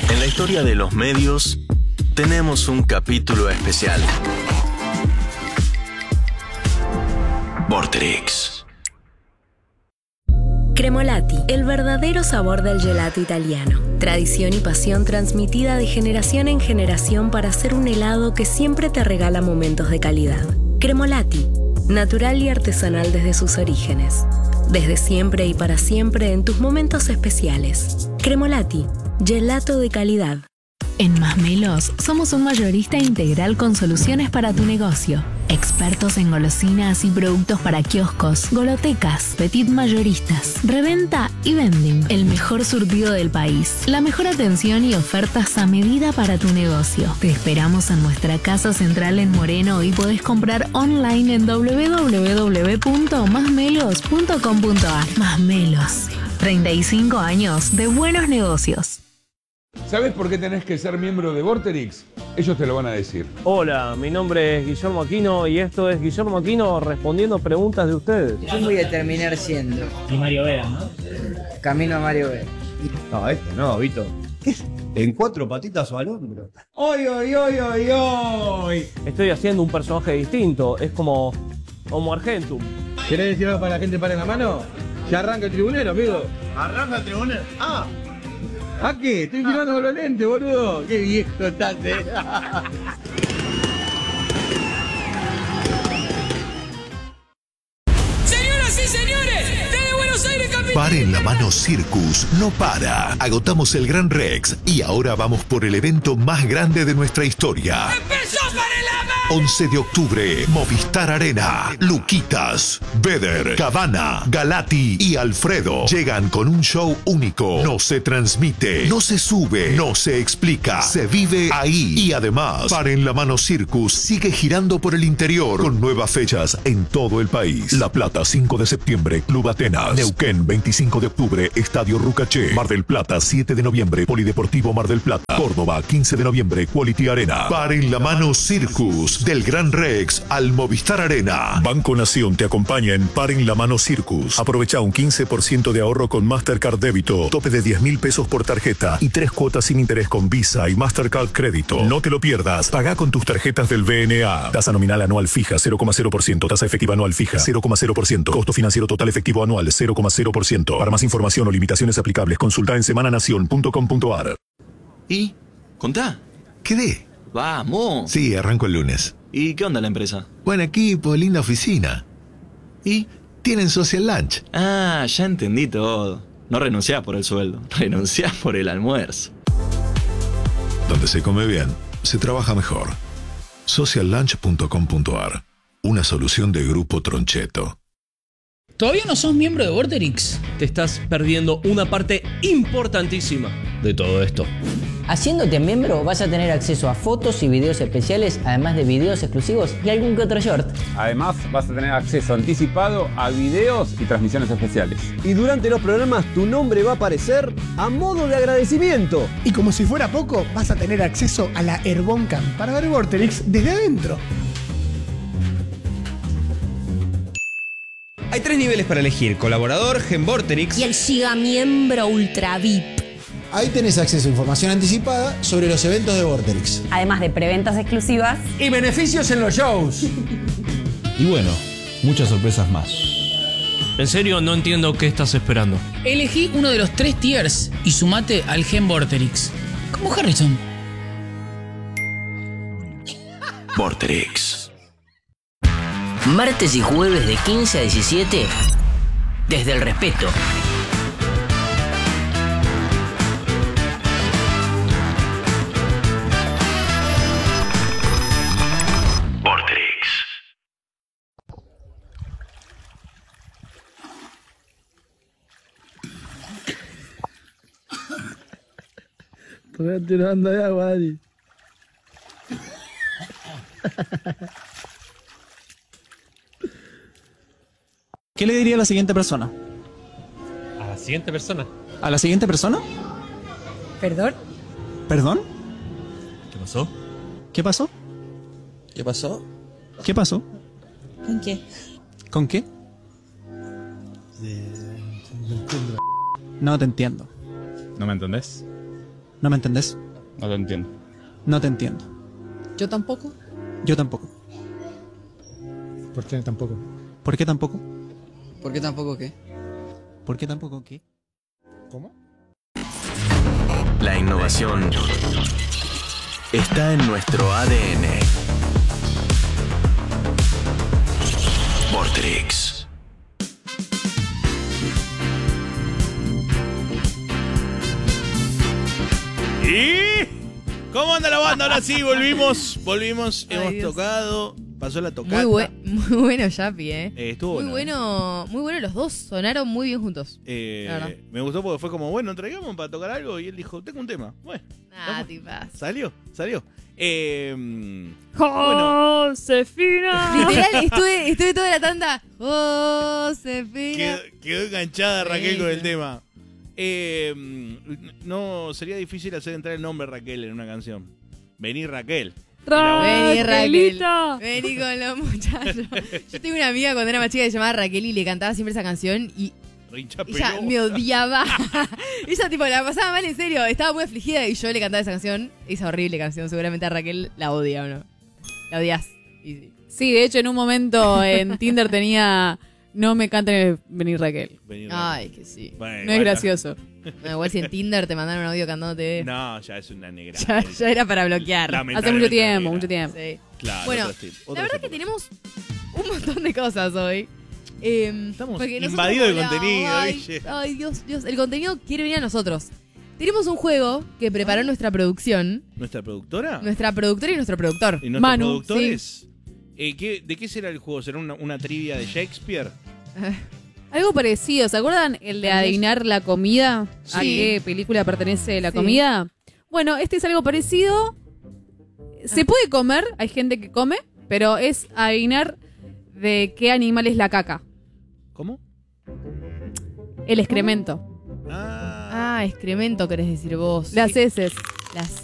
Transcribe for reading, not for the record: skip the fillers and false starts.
En la historia de los medios tenemos un capítulo especial. Vorterix. Cremolati, el verdadero sabor del gelato italiano. Tradición y pasión transmitida de generación en generación para hacer un helado que siempre te regala momentos de calidad. Cremolati, natural y artesanal desde sus orígenes. Desde siempre y para siempre en tus momentos especiales. Cremolati, gelato de calidad. En Masmelos somos un mayorista integral con soluciones para tu negocio. Expertos en golosinas y productos para kioscos, golotecas, petit mayoristas, reventa y vending. El mejor surtido del país. La mejor atención y ofertas a medida para tu negocio. Te esperamos en nuestra casa central en Moreno y podés comprar online en www.masmelos.com.ar. Masmelos. 35 años de buenos negocios. ¿Sabes por qué tenés que ser miembro de Vorterix? Ellos te lo van a decir. Hola, mi nombre es Guillermo Aquino y esto es Guillermo Aquino respondiendo preguntas de ustedes. Yo voy a terminar siendo. Y Mario Vera, ¿no? Camino a Mario Vera. No, esto no, Vito. En 4 patitas o al hombro. ¡Oy, oy, oy, oy, oy! Estoy haciendo un personaje distinto, es como Homo Argentum. ¿Querés decir algo para la gente para la mano? Ya arranca el tribunero, amigo. ¿Arranca el tribunal? ¡Ah! ¿A qué? Estoy filmando con los lentes, boludo. Qué viejo estás, Señoras y señores, desde Buenos Aires, capital. Paren la mano Circus no para. Agotamos el Gran Rex y ahora vamos por el evento más grande de nuestra historia. ¡Empezó para la mano! 11 de octubre, Movistar Arena. Luquitas, Beder, Cabana, Galati y Alfredo llegan con un show único. No se transmite, no se sube, no se explica, se vive ahí. Y además, Paren la mano Circus sigue girando por el interior con nuevas fechas en todo el país. La Plata, 5 de septiembre, Club Atenas. Neuquén, 25 de octubre, Estadio Rucaché. Mar del Plata, 7 de noviembre, Polideportivo Mar del Plata. Córdoba, 15 de noviembre, Quality Arena. Paren la mano Circus. Del Gran Rex al Movistar Arena. Banco Nación te acompaña en Paren la mano Circus. Aprovecha un 15% de ahorro con Mastercard Débito. Tope de 10.000 pesos por tarjeta y 3 cuotas sin interés con Visa y Mastercard Crédito. No te lo pierdas. Paga con tus tarjetas del BNA. Tasa nominal anual fija 0,0%. Tasa efectiva anual fija 0,0%. Costo financiero total efectivo anual 0,0%. Para más información o limitaciones aplicables, consulta en semananacion.com.ar. ¿Y? ¿Contá? ¿Qué? ¡Vamos! Sí, arranco el lunes. ¿Y qué onda la empresa? Buen equipo, linda oficina. ¿Y? Tienen social lunch. Ah, ya entendí todo. No renunciás por el sueldo, renunciás por el almuerzo. Donde se come bien, se trabaja mejor. Sociallunch.com.ar. Una solución de Grupo Troncheto. ¿Todavía no sos miembro de Vorterix? Te estás perdiendo una parte importantísima de todo esto. Haciéndote miembro vas a tener acceso a fotos y videos especiales, además de videos exclusivos y algún que otro short. Además, vas a tener acceso anticipado a videos y transmisiones especiales. Y durante los programas tu nombre va a aparecer a modo de agradecimiento. Y como si fuera poco, vas a tener acceso a la Airboncam para ver Vorterix desde adentro. Hay 3 niveles para elegir: colaborador, Gen Vorterix Y el Giga Miembro Ultra VIP. Ahí tenés acceso a información anticipada sobre los eventos de Vorterix. Además de preventas exclusivas Y beneficios en los shows. Y bueno, muchas sorpresas más. En serio, no entiendo qué estás esperando. Elegí uno de los 3 tiers y sumate al Gen Vorterix. Como Harrison. Vorterix. Martes y jueves de 15 a 17, desde el respeto. Vorterix. Ponete una banda de agua, Dani. ¿Qué le diría a la siguiente persona? ¿A la siguiente persona? ¿A la siguiente persona? ¿Perdón? ¿Perdón? ¿Qué pasó? ¿Qué pasó? ¿Qué pasó? ¿Qué pasó? ¿Con qué? ¿Con qué? No te entiendo. ¿No me entendés? ¿No me entendés? No te entiendo. No te entiendo. Yo tampoco. Yo tampoco. ¿Por qué tampoco? ¿Por qué tampoco? ¿Por qué tampoco qué? ¿Por qué tampoco qué? ¿Cómo? La innovación está en nuestro ADN. Vorterix. ¿Y cómo anda la banda? Ahora sí, volvimos, Ay, hemos Dios. tocado, pasó la tocata. Muy bueno, Yapi, estuvo muy bueno. muy bueno los dos, sonaron muy bien juntos. la verdad. Me gustó porque fue como, bueno, traigamos para tocar algo y él dijo, tengo un tema. Bueno, tipas. salió. Josefina. Literal, estuve toda la tanda. Josefina. Quedó enganchada Raquel con el tema. No sería difícil hacer entrar el nombre Raquel en una canción. Vení Raquel. Vení Raquel. Vení con los muchachos. Yo tengo una amiga cuando era más chica que se llamaba Raquel y le cantaba siempre esa canción y ella me odiaba. Ella tipo la pasaba mal, en serio. Estaba muy afligida y yo le cantaba esa canción. Esa horrible canción. Seguramente a Raquel la odia, ¿o no? La odias. Sí, de hecho en un momento en Tinder tenía no me canten venir Raquel. Ay, que sí. Bueno, no es gracioso. No, igual si en Tinder te mandaron un audio cantándote. No, ya es una negra. Ya era para bloquear. Hace mucho tiempo. Sí. Claro, bueno, la verdad que tenemos un montón de cosas hoy. Estamos invadidos de contenido, Ville. Ay, Dios, el contenido quiere venir a nosotros. Tenemos un juego que preparó nuestra producción. ¿Nuestra productora? Nuestra productora y nuestro productor. ¿Y nuestros Manu, productores? Sí. ¿De qué será el juego? ¿Será una trivia de Shakespeare? Algo parecido. ¿Se acuerdan el de adivinar la comida? Sí. ¿A qué película pertenece la comida? Bueno, este es algo parecido. Se puede comer, hay gente que come, pero es adivinar de qué animal es la caca. ¿Cómo? El excremento. Excremento querés decir vos. Las heces. Las